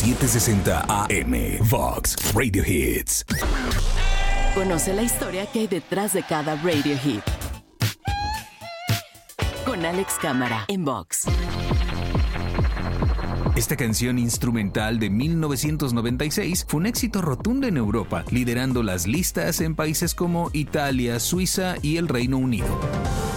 760 AM. Vox Radio Hits. Conoce la historia que hay detrás de cada radio hit. Con Alex Cámara en Vox. Esta canción instrumental de 1996 fue un éxito rotundo en Europa, liderando las listas en países como Italia, Suiza y el Reino Unido.